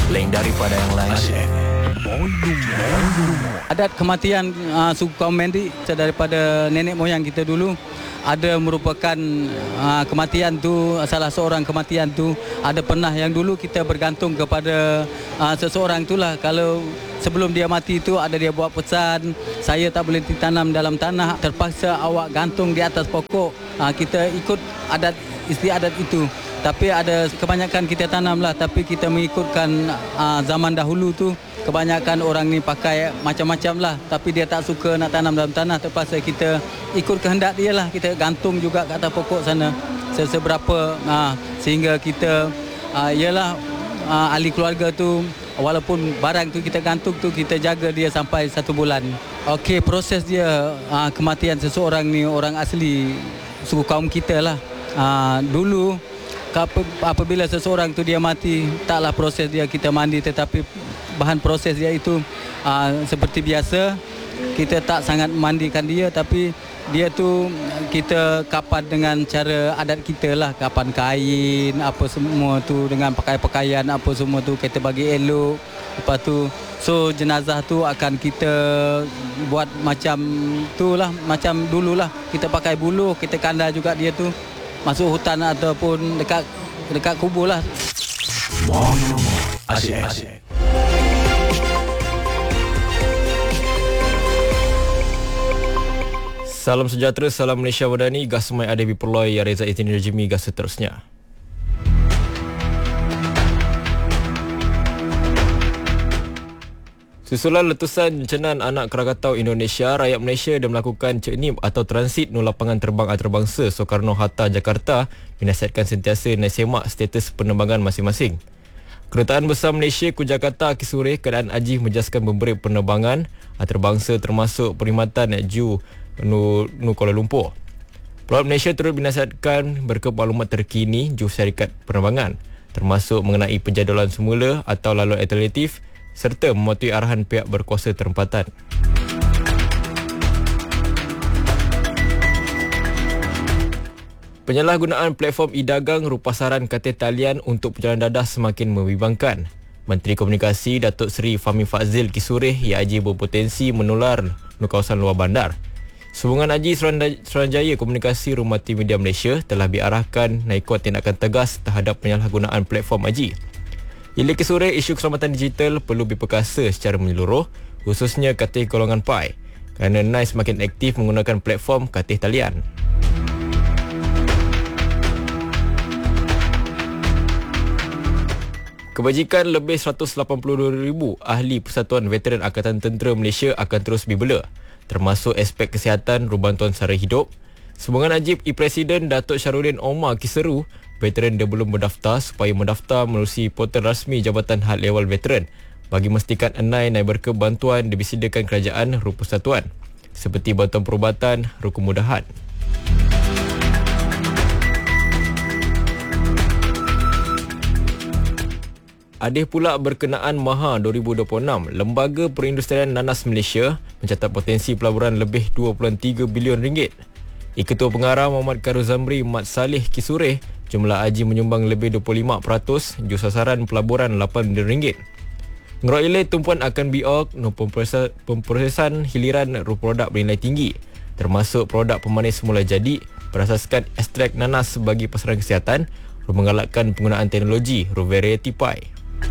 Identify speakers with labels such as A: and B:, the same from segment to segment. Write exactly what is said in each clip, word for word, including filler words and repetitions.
A: lain daripada yang lain. Asyik.
B: Adat kematian uh, suku kaum Mendi daripada nenek moyang kita dulu ada merupakan uh, kematian tu, salah seorang kematian tu ada pernah yang dulu kita bergantung kepada uh, seseorang itulah. Kalau sebelum dia mati tu ada dia buat pesan, saya tak boleh ditanam dalam tanah, terpaksa awak gantung di atas pokok. Uh, kita ikut adat istiadat itu. Tapi ada kebanyakan kita tanamlah, tapi kita mengikutkan uh, zaman dahulu tu kebanyakan orang ni pakai macam-macam lah, tapi dia tak suka nak tanam dalam tanah, terpaksa kita ikut kehendak dia lah, kita gantung juga kat atas pokok sana seberapa uh, sehingga kita uh, ialah uh, ahli keluarga tu, walaupun barang tu kita gantung tu kita jaga dia sampai satu bulan. Okey, proses dia uh, kematian seseorang ni orang asli suku kaum kita lah. Uh, dulu apabila seseorang tu dia mati, taklah proses dia kita mandi, tetapi bahan proses dia itu uh, seperti biasa, kita tak sangat memandikan dia, tapi dia tu kita kapan dengan cara adat kita lah, kapan kain apa semua tu dengan pakai pakaian apa semua tu kita bagi elok. Lepas tu so jenazah tu akan kita buat macam tu lah, macam dululah kita pakai buluh, kita kandar juga dia tu masuk hutan ataupun dekat dekat kubur lah.
A: Asyik, asyik.
C: Salam sejahtera, salam Malaysia Madani, gas semai ada diperloi ya Reza Izin Rejimi gas seterusnya. Susulan letusan jenaan anak Krakatau Indonesia, rakyat Malaysia dah melakukan ceknip atau transit nu lapangan terbang antarabangsa Soekarno-Hatta Jakarta menasihatkan sentiasa naik semak status penerbangan masing-masing. Kedutaan Besar Malaysia ku Jakarta Kisure keadaan Aji menjaskan memberi penerbangan antarabangsa termasuk perkhidmatan Ju nu, nu Kuala Lumpur. Pelawat Malaysia turut dinasihatkan berikut maklumat terkini Ju syarikat penerbangan termasuk mengenai penjadualan semula atau laluan alternatif serta mematuhi arahan pihak berkuasa tempatan. Penyalahgunaan platform e-dagang rupasaran katil talian untuk perjalanan dadah semakin membimbangkan. Menteri Komunikasi Datuk Seri Fahmi Fadzil Kisureh ia Aji berpotensi menular di kawasan luar bandar. Sumbangan Aji Suruhanjaya Komunikasi Rumati Media Malaysia telah diarahkan naikut tindakan tegas terhadap penyalahgunaan platform Aji. Ia Kisureh, isu keselamatan digital perlu diperkasa secara menyeluruh, khususnya katil golongan P I, kerana N I C E semakin aktif menggunakan platform katil talian. Kebajikan lebih seratus lapan puluh dua ribu ahli Persatuan Veteran Angkatan Tentera Malaysia akan terus dibela, termasuk aspek kesihatan, bantuan sara hidup. Sumbangan Ajib I-Presiden Datuk Syarudin Omar Kiseru, veteran dia belum mendaftar supaya mendaftar melalui portal rasmi Jabatan Had Lewal Veteran bagi memastikan N I C E naik berke bantuan disediakan kerajaan ru persatuan seperti bantuan perubatan, ru kemudahan. Adih pula berkenaan Maha dua ribu dua puluh enam, Lembaga Perindustrian Nanas Malaysia mencatat potensi pelaburan lebih dua puluh tiga bilion ringgit. Ketua Pengarah Muhammad Karul Zamri Mat Saleh Kisureh, jumlah haji menyumbang lebih dua puluh lima peratus, jus sasaran pelaburan lapan bilion ringgit. Ngeroilai tumpuan akan biok no pemprosesan hiliran ru produk bernilai tinggi, termasuk produk pemanis semula jadi berasaskan ekstrak nanas bagi pasaran kesihatan, ru menggalakkan penggunaan teknologi ru variety pie.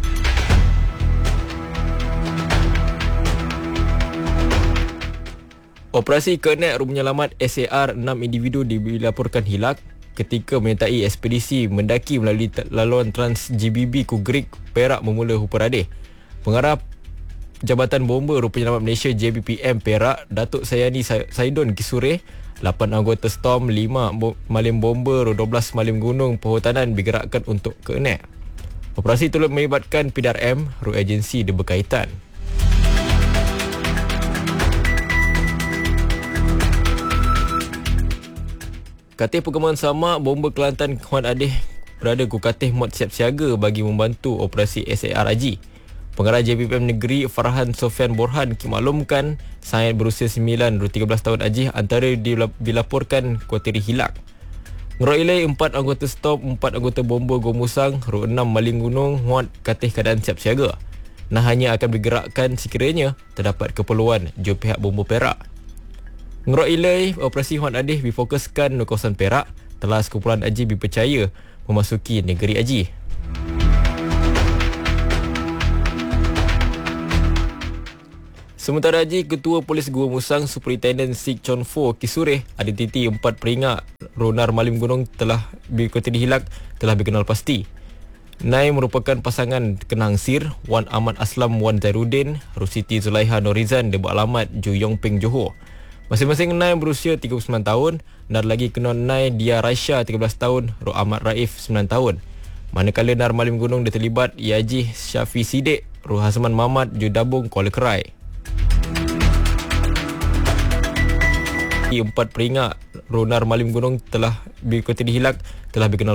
C: Operasi Kernet ru menyelamat S A R enam individu dilaporkan hilang ketika menyertai ekspedisi mendaki melalui laluan Trans G B B ku Greek Perak memula Huperadeh. Pengarah Jabatan Bomba Ru Penyelamat Malaysia J B P M Perak, Datuk Sayani Saidon Kisureh, lapan anggota Storm, lima malim bomba, dua belas malim gunung perhutanan digerakkan untuk Kernet. Operasi turut melibatkan P D R M, ru agensi dia berkaitan. Katih Perkembangan Sama Bomba Kelantan Kuan Adeh berada ku katih mod siap siaga bagi membantu operasi S A R Haji. Pengarah J B P M Negeri Farhan Sofian Borhan maklumkan sangat berusia sembilan hingga tiga belas tahun Haji antara dilaporkan kuatiri hilang. Ngerok ilai empat anggota stop, empat anggota bomba Gomusang, Ru enam Maling Gunung, Muat Katih keadaan siap siaga. Nah hanya akan bergerakkan sekiranya terdapat keperluan jua pihak bomba Perak. Ngerok ilai operasi Huat Adih difokuskan di kawasan Perak, telah sekumpulan Haji dipercaya memasuki negeri Haji. Sementara Haji, Ketua Polis Gua Musang Superintendent Sik Chon Fo Kisureh identiti empat peringak Ronar Malim Gunung telah berikuti dihilak telah dikenal pasti. Nai merupakan pasangan kenang sir Wan Ahmad Aslam Wan Zairuddin, Rusiti Zulaiha Norizan debak alamat Ju Yong Peng Johor. Masing-masing Nai berusia tiga puluh sembilan tahun dan lagi kena Nai Dia Raisha tiga belas tahun, Ro Ahmad Raif sembilan tahun. Manakala Nar Malim Gunung dia terlibat Ya Haji Syafi Sidik, Ro Hasman Mamat Ju Dabung Kuala Kerai. Empat peringak Ronar Malim Gunung telah berikuti dihilak telah dikenal